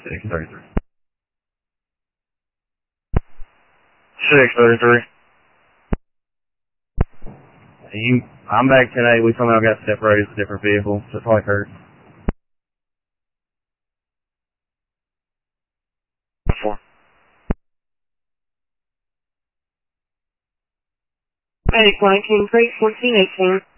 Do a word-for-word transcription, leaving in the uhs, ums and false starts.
six thirty-three. six thirty-three. You, I'm back ten eight. We somehow got separated to different vehicles, just like her. Four. Medic nineteen three fourteen eighteen.